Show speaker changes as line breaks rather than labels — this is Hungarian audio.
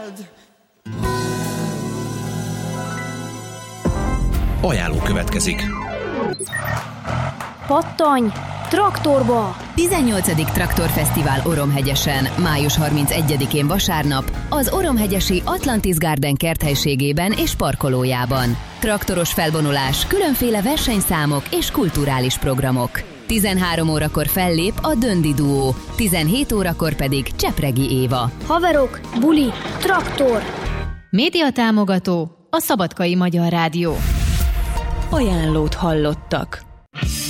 Ajánló következik.
Pattanj! Traktorba!
18. Traktorfesztivál Oromhegyesen, május 31-én vasárnap, az Oromhegyesi Atlantis Garden kerthelységében és parkolójában. Traktoros felvonulás, különféle versenyszámok és kulturális programok. 13 órakor fellép a Döndi Duó, 17 órakor pedig Csepregi Éva.
Haverok, buli, traktor!
Médiatámogató a Szabadkai Magyar Rádió.
Ajánlót hallottak.